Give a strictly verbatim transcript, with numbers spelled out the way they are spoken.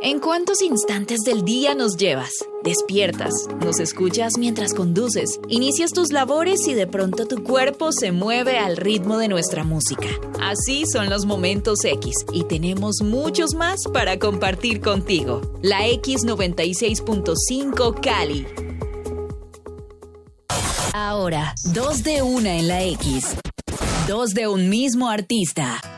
¿En cuántos instantes del día nos llevas? Despiertas, nos escuchas mientras conduces, inicias tus labores y de pronto tu cuerpo se mueve al ritmo de nuestra música. Así son los momentos X y tenemos muchos más para compartir contigo. La X noventa y seis punto cinco Cali. Ahora, dos de una en la X. Dos de un mismo artista.